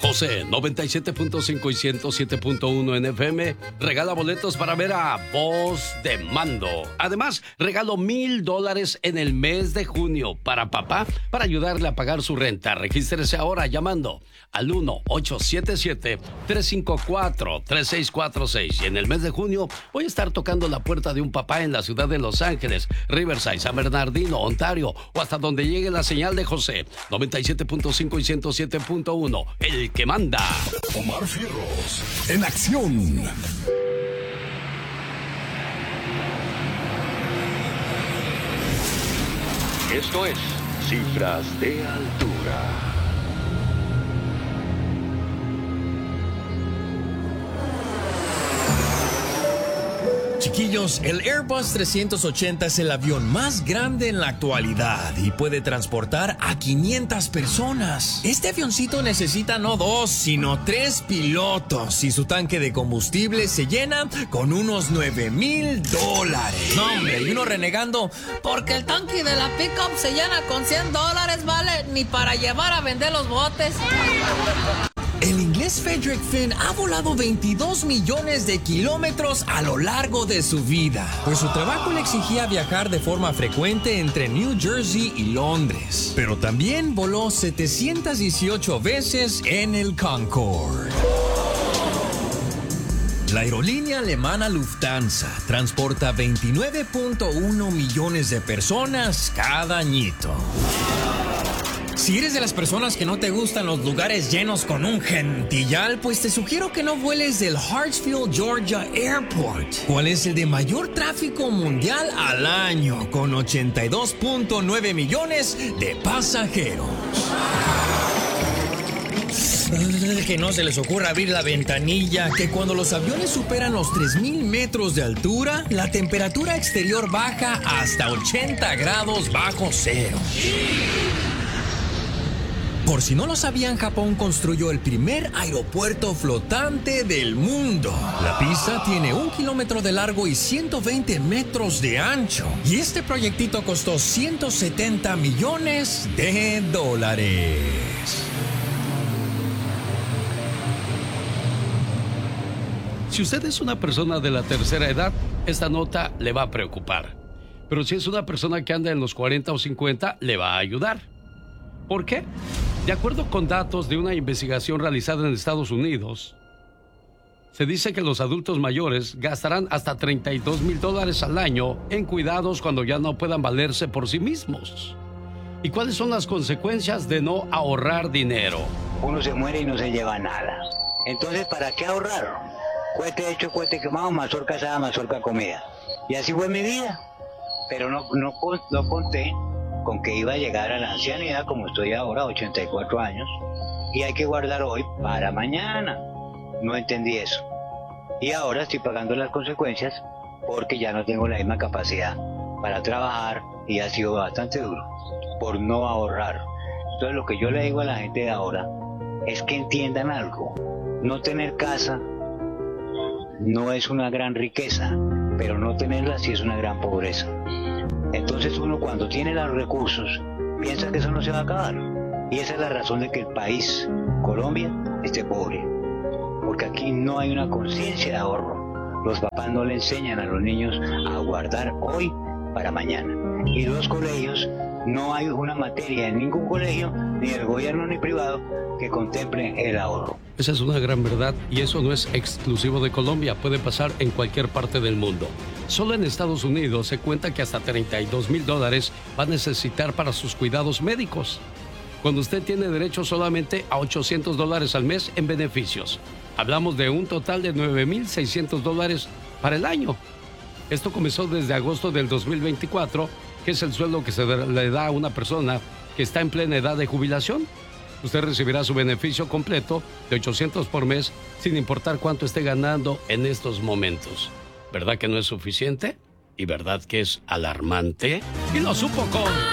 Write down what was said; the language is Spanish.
José 97.5 y 107.1 en FM regala boletos para ver a Voz de Mando. Además, regalo $1,000 en el mes de junio para papá para ayudarle a pagar su renta. Regístrese ahora llamando al 1-877-354-3646. Y en el mes de junio voy a estar tocando la puerta de un papá en la ciudad de Los Ángeles, Riverside, San Bernardino, Ontario, o hasta donde llegue la señal de José 97.5 y 107.1. El que manda. Omar Fierros en acción. Esto es Cifras de Altura. Chiquillos, el Airbus 380 es el avión más grande en la actualidad y puede transportar a 500 personas. Este avioncito necesita no 2, sino 3 pilotos y su tanque de combustible se llena con unos $9,000. No, hombre, y uno renegando porque el tanque de la pickup se llena con $100, ¿vale? Ni para llevar a vender los botes. El inglés Frederick Finn ha volado 22 millones de kilómetros a lo largo de su vida, pues su trabajo le exigía viajar de forma frecuente entre New Jersey y Londres. Pero también voló 718 veces en el Concorde. La aerolínea alemana Lufthansa transporta 29.1 millones de personas cada añito. Si eres de las personas que no te gustan los lugares llenos con un gentillal, pues te sugiero que no vueles del Hartsfield, Georgia Airport, cual es el de mayor tráfico mundial al año, con 82.9 millones de pasajeros. Que no se les ocurra abrir la ventanilla, que cuando los aviones superan los 3,000 metros de altura, la temperatura exterior baja hasta 80 grados bajo cero. Por si no lo sabían, Japón construyó el primer aeropuerto flotante del mundo. La pista tiene 1 kilómetro de largo y 120 metros de ancho. Y este proyectito costó $170 millones. Si usted es una persona de la tercera edad, esta nota le va a preocupar. Pero si es una persona que anda en los 40 o 50, le va a ayudar. ¿Por qué? De acuerdo con datos de una investigación realizada en Estados Unidos, se dice que los adultos mayores gastarán hasta $32,000 al año en cuidados cuando ya no puedan valerse por sí mismos. ¿Y cuáles son las consecuencias de no ahorrar dinero? Uno se muere y no se lleva nada. Entonces, ¿para qué ahorrar? Cohete hecho, cohete quemado, mazorca asada, mazorca comida. Y así fue mi vida. Pero no conté con que iba a llegar a la ancianidad como estoy ahora, 84 años, y hay que guardar hoy para mañana. No entendí eso. Y ahora estoy pagando las consecuencias porque ya no tengo la misma capacidad para trabajar y ha sido bastante duro por no ahorrar. Entonces lo que yo le digo a la gente de ahora es que entiendan algo. No tener casa no es una gran riqueza, pero no tenerla sí es una gran pobreza. Entonces uno cuando tiene los recursos piensa que eso no se va a acabar. Y esa es la razón de que el país, Colombia, esté pobre. Porque aquí no hay una conciencia de ahorro. Los papás no le enseñan a los niños a guardar hoy para mañana. Y los colegios, no hay una materia en ningún colegio, ni del gobierno ni privado, que contemple el ahorro. Esa es una gran verdad y eso no es exclusivo de Colombia, puede pasar en cualquier parte del mundo. Solo en Estados Unidos se cuenta que hasta $32,000 va a necesitar para sus cuidados médicos, cuando usted tiene derecho solamente a $800 al mes en beneficios. Hablamos de un total de $9,600 para el año. Esto comenzó desde agosto del 2024, que es el sueldo que se le da a una persona que está en plena edad de jubilación. Usted recibirá su beneficio completo de $800 por mes, sin importar cuánto esté ganando en estos momentos. ¿Verdad que no es suficiente? ¿Y verdad que es alarmante? Y lo supo con